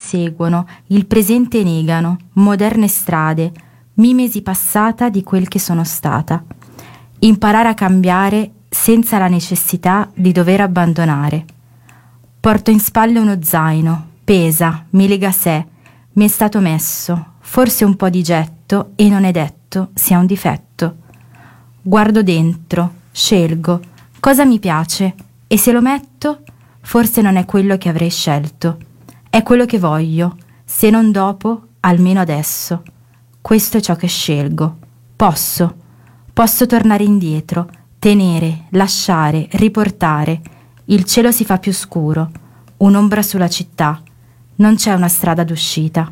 inseguono, il presente negano, moderne strade, mimesi passata di quel che sono stata. Imparare a cambiare senza la necessità di dover abbandonare. Porto in spalle uno zaino, pesa, mi lega a sé, mi è stato messo, forse un po' di getto e non è detto sia un difetto. Guardo dentro, scelgo, cosa mi piace e se lo metto, forse non è quello che avrei scelto. È quello che voglio, se non dopo, almeno adesso. Questo è ciò che scelgo. Posso tornare indietro, tenere, lasciare, riportare. Il cielo si fa più scuro, un'ombra sulla città. Non c'è una strada d'uscita.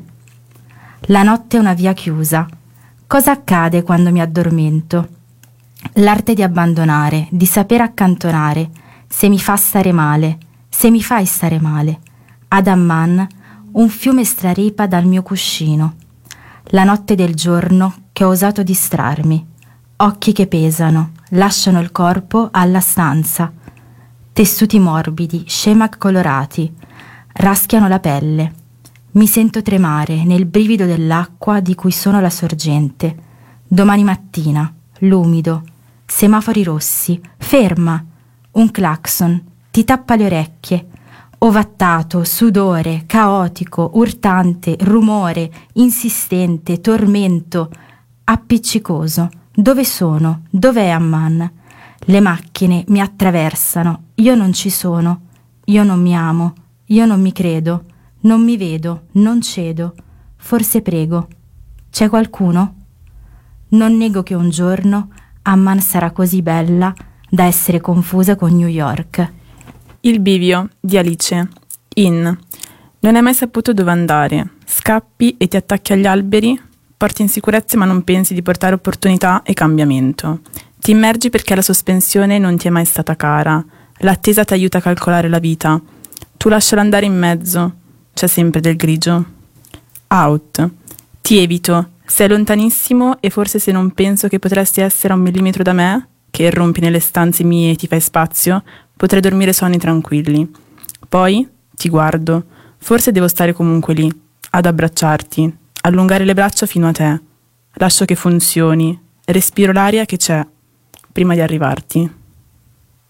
La notte è una via chiusa. Cosa accade quando mi addormento? L'arte di abbandonare, di saper accantonare, se mi fa stare male, se mi fai stare male. Adam Mann, un fiume straripa dal mio cuscino. La notte del giorno che ho osato distrarmi. Occhi che pesano, lasciano il corpo alla stanza. Tessuti morbidi, scemac colorati, raschiano la pelle. Mi sento tremare nel brivido dell'acqua di cui sono la sorgente. Domani mattina, l'umido, semafori rossi, ferma, un clacson, ti tappa le orecchie. Ovattato, sudore, caotico, urtante, rumore, insistente, tormento, appiccicoso. Dove sono? Dov'è Amman? Le macchine mi attraversano, io non ci sono, io non mi amo, io non mi credo, non mi vedo, non cedo, forse prego. C'è qualcuno? Non nego che un giorno Amman sarà così bella da essere confusa con New York. Il bivio di Alice. Non hai mai saputo dove andare. Scappi e ti attacchi agli alberi. Porti insicurezze ma non pensi di portare opportunità e cambiamento. Ti immergi perché la sospensione non ti è mai stata cara. L'attesa ti aiuta a calcolare la vita. Tu lasciala andare in mezzo. C'è sempre del grigio. Out. Ti evito. Sei lontanissimo e forse se non penso che potresti essere a 1 millimetro da me, che irrompi nelle stanze mie e ti fai spazio, potrei dormire sonni tranquilli. Poi ti guardo. Forse devo stare comunque lì, ad abbracciarti, allungare le braccia fino a te. Lascio che funzioni. Respiro l'aria che c'è, prima di arrivarti.